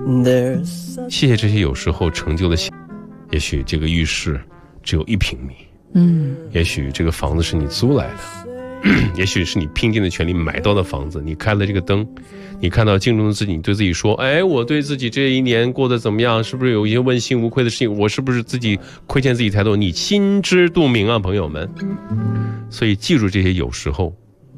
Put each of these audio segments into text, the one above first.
谢谢这些有时候成就的小，也许这个浴室只有1平米，也许这个房子是你租来的，也许是你拼尽了全力买到的房子。你开了这个灯，你看到镜中的自己，你对自己说，哎，我对自己这一年过得怎么样，是不是有一些问心无愧的事情，我是不是自己亏欠自己太多，你心知肚明啊，朋友们。所以记住这些有时候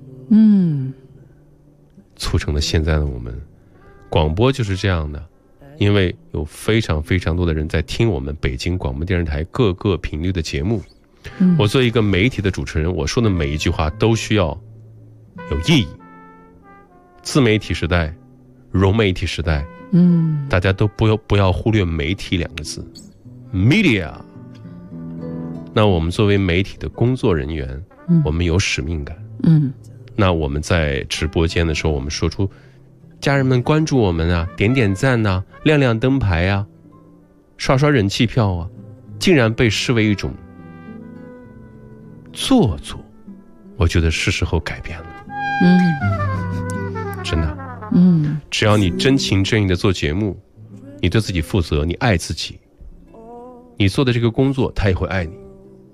促成了现在的我们。广播就是这样的，因为有非常非常多的人在听我们北京广播电视台各个频率的节目。我作为一个媒体的主持人，我说的每一句话都需要有意义。自媒体时代，融媒体时代，大家都不要忽略媒体2个字 ，media。那我们作为媒体的工作人员，我们有使命感。那我们在直播间的时候，我们说出家人们关注我们啊，点点赞啊，亮亮灯牌啊，刷刷人气票啊，竟然被视为一种做作，我觉得是时候改变了。真的。只要你真情真意的做节目，你对自己负责，你爱自己，你做的这个工作他也会爱你。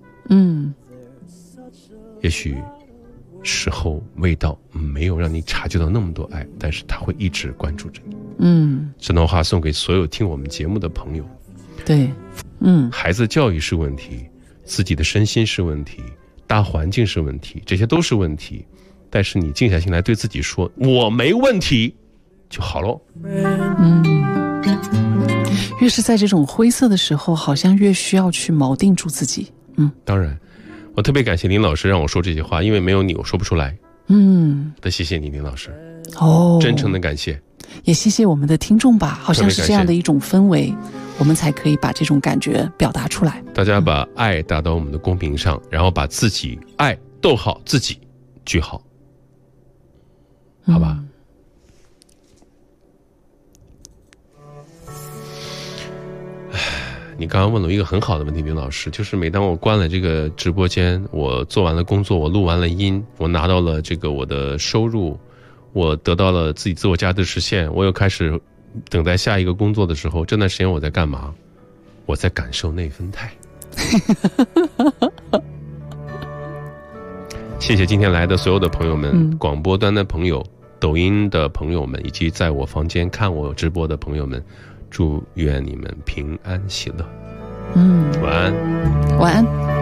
也许时候未到，没有让你察觉到那么多爱，但是他会一直关注着你。这段话送给所有听我们节目的朋友。 对， 孩子教育是问题，自己的身心是问题，大环境是问题，这些都是问题。但是你静下心来对自己说，我没问题就好咯。 越是在这种灰色的时候，好像越需要去锚定住自己。 当然我特别感谢林老师让我说这些话，因为没有你我说不出来。谢谢你林老师，真诚的感谢。 也谢谢我们的听众吧，好像是这样的一种氛围，我们才可以把这种感觉表达出来。 大家把爱打到我们的公屏上，然后把自己爱逗号自己句号，好吧。你刚刚问了我一个很好的问题，林老师，就是每当我关了这个直播间，我做完了工作，我录完了音，我拿到了这个我的收入，我得到了自己自我价值实现，我又开始等待下一个工作的时候，这段时间我在干嘛？我在感受内啡肽。谢谢今天来的所有的朋友们，广播端的朋友，抖音的朋友们，以及在我房间看我直播的朋友们，祝愿你们平安喜乐。晚安。 晚安。